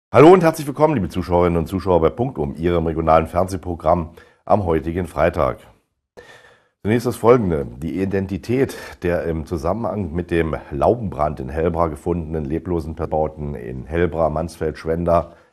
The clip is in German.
Hallo und herzlich willkommen, liebe Zuschauerinnen und Zuschauer bei Punktum, Ihrem regionalen Fernsehprogramm am heutigen Freitag. Zunächst das Folgende. Die Identität der im Zusammenhang mit dem Laubenbrand in Hellbra gefundenen leblosen Personen in Hellbra, Mansfeld, Schwenda,